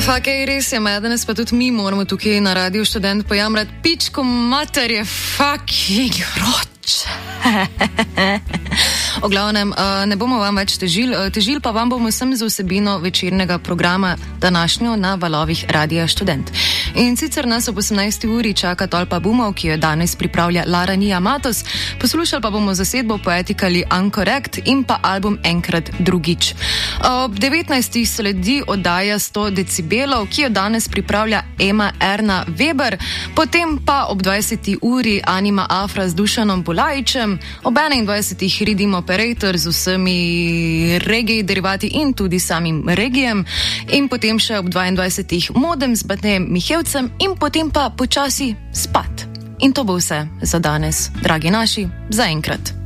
Fakej, res je, danes pa tudi mi moramo tukaj na Radiu Študent pojamrati pičko materje, fucking roč. O glavnem, ne bomo vam več težili pa vam bomo sem z vsebino večernega programa današnjo na valovih Radia Študent. In sicer nas ob 18. uri čaka tolpa bumov, ki jo danes pripravlja Lara Nija Matos, poslušali pa bomo zasedbo Poetically Uncorrect in pa album Enkrat drugič. Ob 19. sledi oddaja 100 decibelov, ki jo danes pripravlja Ema Erna Weber, potem pa ob 20. uri Anima Afra z Dušanom Bulajičem, ob 21. Rhythm Operator z vsemi reggae derivati in tudi samim regijem, in potem še ob 22. Modem z Batejem Mihevcem in potem pa počasi spat. In to bo vse za danes, dragi naši, zaenkrat.